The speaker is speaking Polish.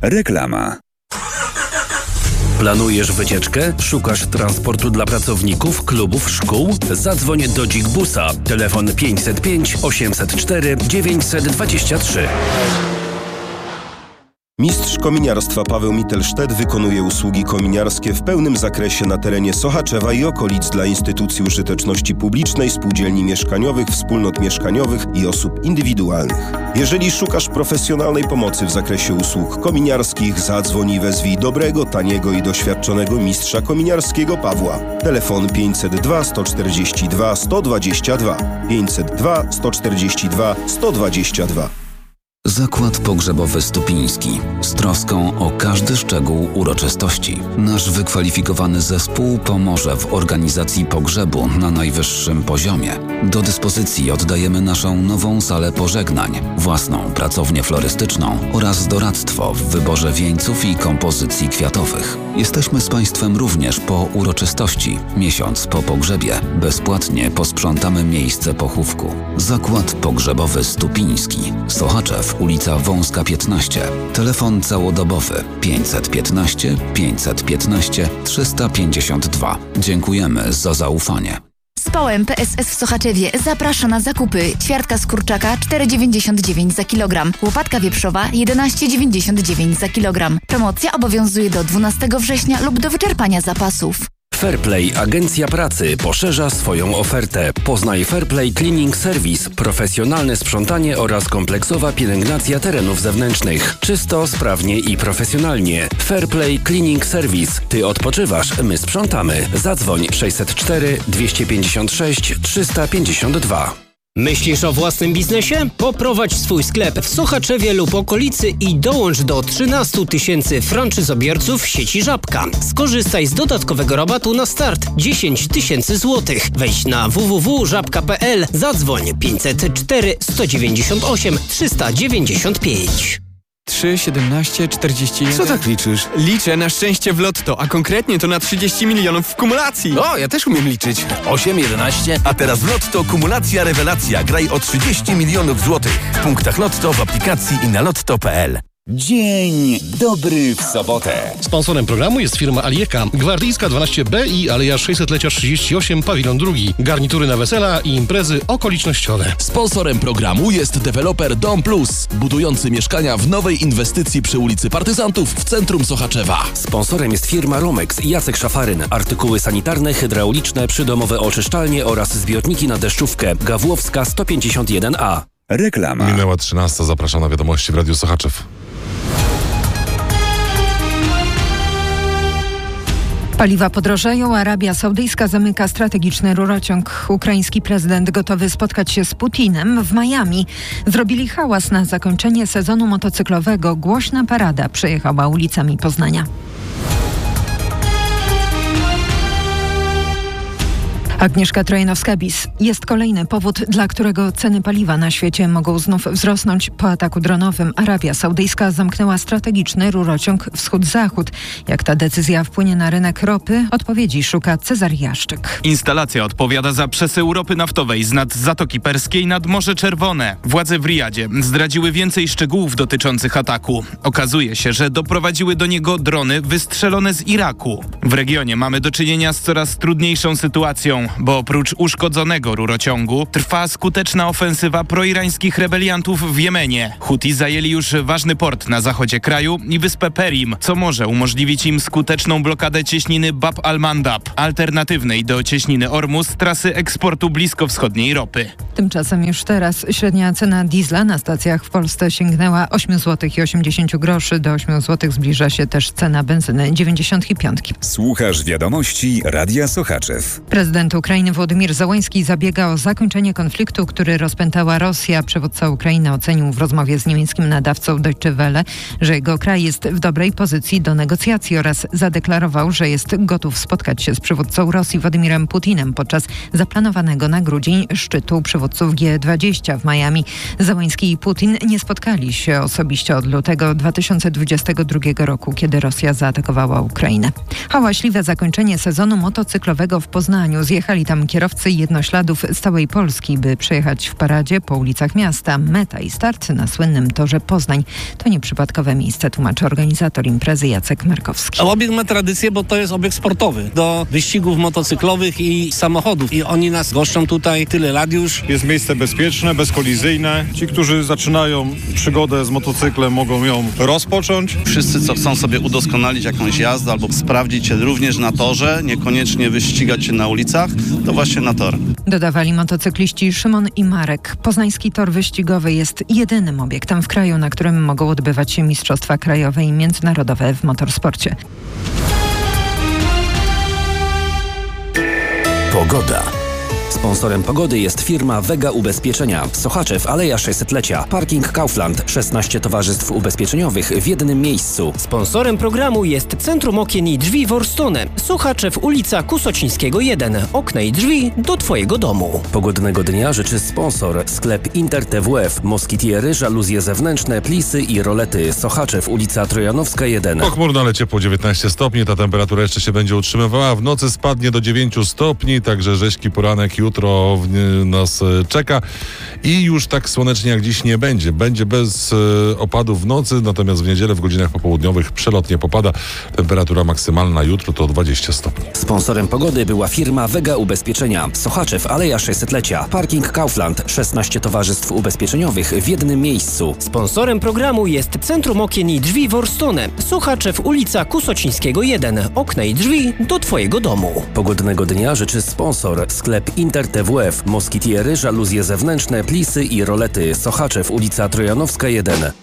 Reklama. Planujesz wycieczkę? Szukasz transportu dla pracowników, klubów, szkół? Zadzwoń do Dzikbusa. Telefon 505 804 923. Mistrz kominiarstwa Paweł Mittelsztedt wykonuje usługi kominiarskie w pełnym zakresie na terenie Sochaczewa i okolic dla instytucji użyteczności publicznej, spółdzielni mieszkaniowych, wspólnot mieszkaniowych i osób indywidualnych. Jeżeli szukasz profesjonalnej pomocy w zakresie usług kominiarskich, zadzwoń i wezwij dobrego, taniego i doświadczonego mistrza kominiarskiego Pawła. Telefon 502 142 122 502 142 122. Zakład Pogrzebowy Stupiński. Z troską o każdy szczegół uroczystości. Nasz wykwalifikowany zespół pomoże w organizacji pogrzebu na najwyższym poziomie. Do dyspozycji oddajemy naszą nową salę pożegnań, własną pracownię florystyczną oraz doradztwo w wyborze wieńców i kompozycji kwiatowych. Jesteśmy z Państwem również po uroczystości. Miesiąc po pogrzebie bezpłatnie posprzątamy miejsce pochówku. Zakład Pogrzebowy Stupiński. Sochaczew, ulica Wąska 15. Telefon całodobowy 515 515 352. Dziękujemy za zaufanie. Społem PSS w Sochaczewie zaprasza na zakupy. Ćwiartka z kurczaka 4,99 za kilogram. Łopatka wieprzowa 11,99 za kilogram. Promocja obowiązuje do 12 września lub do wyczerpania zapasów. Fairplay Agencja Pracy poszerza swoją ofertę. Poznaj Fairplay Cleaning Service, profesjonalne sprzątanie oraz kompleksowa pielęgnacja terenów zewnętrznych. Czysto, sprawnie i profesjonalnie. Fairplay Cleaning Service. Ty odpoczywasz, my sprzątamy. Zadzwoń 604 256 352. Myślisz o własnym biznesie? Poprowadź swój sklep w Sochaczewie lub okolicy i dołącz do 13 000 franczyzobiorców sieci Żabka. Skorzystaj z dodatkowego rabatu na start 10 000 złotych. Wejdź na www.żabka.pl, zadzwoń 504 198 395. 3, 17, 41... Co tak liczysz? Liczę na szczęście w lotto, a konkretnie to na 30 milionów w kumulacji. O, ja też umiem liczyć. 8, 11... A teraz w lotto kumulacja rewelacja. Graj o 30 milionów złotych. W punktach lotto, w aplikacji i na lotto.pl. Dzień dobry w sobotę. Sponsorem programu jest firma Alieka, Gwardyjska 12B i Aleja 600-lecia 38, pawilon 2. Garnitury na wesela i imprezy okolicznościowe. Sponsorem programu jest deweloper Dom Plus, budujący mieszkania w nowej inwestycji przy ulicy Partyzantów w centrum Sochaczewa. Sponsorem jest firma Romex i Jacek Szafaryn. Artykuły sanitarne, hydrauliczne, przydomowe oczyszczalnie oraz zbiorniki na deszczówkę. Gawłowska 151A. Reklama. Minęła 13, zapraszam na wiadomości w Radiu Sochaczew. Paliwa podrożeją, Arabia Saudyjska zamyka strategiczny rurociąg. Ukraiński prezydent gotowy spotkać się z Putinem w Miami. Zrobili hałas na zakończenie sezonu motocyklowego. Głośna parada przejechała ulicami Poznania. Agnieszka Trojanowska-Bis. Jest kolejny powód, dla którego ceny paliwa na świecie mogą znów wzrosnąć. Po ataku dronowym Arabia Saudyjska zamknęła strategiczny rurociąg wschód-zachód. Jak ta decyzja wpłynie na rynek ropy? Odpowiedzi szuka Cezary Jaszczyk. Instalacja odpowiada za przesył ropy naftowej z nad Zatoki Perskiej nad Morze Czerwone. Władze w Rijadzie zdradziły więcej szczegółów dotyczących ataku. Okazuje się, że doprowadziły do niego drony wystrzelone z Iraku. W regionie mamy do czynienia z coraz trudniejszą sytuacją, bo oprócz uszkodzonego rurociągu trwa skuteczna ofensywa proirańskich rebeliantów w Jemenie. Huti zajęli już ważny port na zachodzie kraju i wyspę Perim, co może umożliwić im skuteczną blokadę cieśniny Bab al-Mandab, alternatywnej do cieśniny Ormus, trasy eksportu bliskowschodniej ropy. Tymczasem już teraz średnia cena diesla na stacjach w Polsce sięgnęła 8,80 zł. Do 8 zł zbliża się też cena benzyny 95. Słuchasz wiadomości Radia Sochaczew. Prezydent Ukrainy Wołodymyr Zełenski zabiega o zakończenie konfliktu, który rozpętała Rosja. Przywódca Ukrainy ocenił w rozmowie z niemieckim nadawcą Deutsche Welle, że jego kraj jest w dobrej pozycji do negocjacji oraz zadeklarował, że jest gotów spotkać się z przywódcą Rosji Władimirem Putinem podczas zaplanowanego na grudzień szczytu przywódców G20 w Miami. Zełenski i Putin nie spotkali się osobiście od lutego 2022 roku, kiedy Rosja zaatakowała Ukrainę. Hałaśliwe zakończenie sezonu motocyklowego w Poznaniu. Zjechał Przyjechali tam kierowcy jednośladów z całej Polski, by przejechać w paradzie po ulicach miasta. Meta i start na słynnym torze Poznań to nieprzypadkowe miejsce, tłumaczy organizator imprezy Jacek Markowski. Obiekt ma tradycję, bo to jest obiekt sportowy do wyścigów motocyklowych i samochodów. I oni nas goszczą tutaj tyle lat już. Jest miejsce bezpieczne, bezkolizyjne. Ci, którzy zaczynają przygodę z motocyklem, mogą ją rozpocząć. Wszyscy, co chcą sobie udoskonalić jakąś jazdę albo sprawdzić się również na torze, niekoniecznie wyścigać się na ulicach, to właśnie na tor. Dodawali motocykliści Szymon i Marek. Poznański tor wyścigowy jest jedynym obiektem w kraju, na którym mogą odbywać się mistrzostwa krajowe i międzynarodowe w motorsporcie. Pogoda. Sponsorem pogody jest firma Vega Ubezpieczenia. Sochaczew, Aleja 600-lecia. Parking Kaufland. 16 towarzystw ubezpieczeniowych w jednym miejscu. Sponsorem programu jest Centrum Okien i Drzwi Worstone. Sochaczew, ulica Kusocińskiego 1. Okna i drzwi do Twojego domu. Pogodnego dnia życzy sponsor. Sklep Inter TWF. Moskitiery, żaluzje zewnętrzne, plisy i rolety. Sochaczew, ulica Trojanowska 1. Pochmurno, ale ciepło, 19 stopni. Ta temperatura jeszcze się będzie utrzymywała. W nocy spadnie do 9 stopni, także rzeźki poranek jutro nas czeka i już tak słonecznie jak dziś nie będzie. Będzie bez opadów w nocy, natomiast w niedzielę w godzinach popołudniowych przelotnie popada. Temperatura maksymalna jutro to 20 stopni. Sponsorem pogody była firma Vega Ubezpieczenia. Sochaczew, Aleja 600-lecia. Parking Kaufland. 16 towarzystw ubezpieczeniowych w jednym miejscu. Sponsorem programu jest Centrum Okien i Drzwi Worstone. Sochaczew, ulica Kusocińskiego 1. Okna i drzwi do Twojego domu. Pogodnego dnia życzy sponsor. Sklep Inter TWF. Moskitiery, żaluzje zewnętrzne, plisy i rolety. Sochaczew, ulica Trojanowska 1.